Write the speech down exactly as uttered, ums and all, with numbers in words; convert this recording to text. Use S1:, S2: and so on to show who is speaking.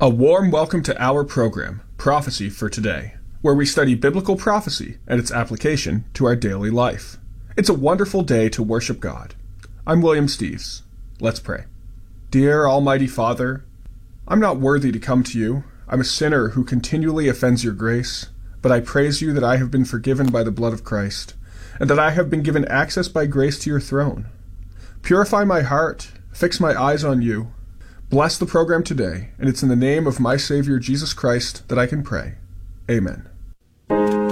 S1: A warm welcome to our program, Prophecy for Today, where we study biblical prophecy and its application to our daily life. It's a wonderful day to worship God. I'm William Steves. Let's pray. Dear Almighty Father, I'm not worthy to come to you. I'm a sinner who continually offends your grace, but I praise you that I have been forgiven by the blood of Christ, and that I have been given access by grace to your throne. Purify my heart, fix my eyes on you. Bless the program today, and it's in the name of my Savior Jesus Christ that I can pray. Amen.